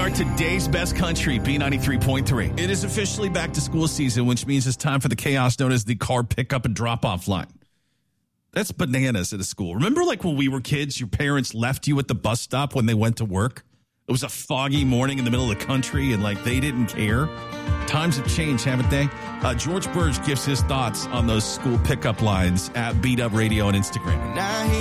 are today's best country, B93.3. It is officially back to school season, which means it's time for the chaos known as the car pickup and drop-off line. That's bananas at a school. Remember like when we were kids, your parents left you at the bus stop when they went to work? It was a foggy morning in the middle of the country, and like they didn't care. Times have changed, haven't they? George Burge gives his thoughts on those school pickup lines at Beat Up Radio on Instagram.